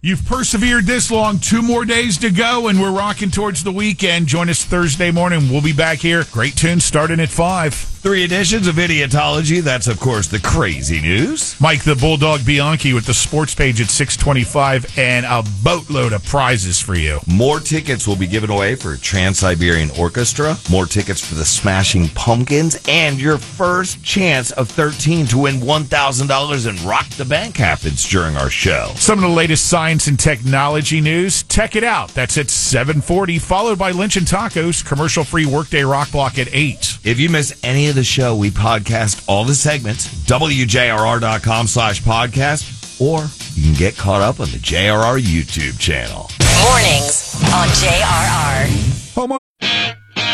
You've persevered this long. 2 more days to go, and we're rocking towards the weekend. Join us Thursday morning. We'll be back here. Great tunes starting at 5. 3 editions of Idiotology. That's, of course, the crazy news. Mike the Bulldog Bianchi with the sports page at 6:25 and a boatload of prizes for you. More tickets will be given away for Trans-Siberian Orchestra, more tickets for the Smashing Pumpkins, and your first chance of 13 to win $1,000 in Rock the Bank happens during our show. Some of the latest science and technology news. Tech It Out. That's at 7:40, followed by Lynch and Tacos, commercial-free Workday Rock Block at 8. If you miss any of the show, we podcast all the segments, WJRR.com/podcast, or you can get caught up on the JRR YouTube channel. Mornings on JRR.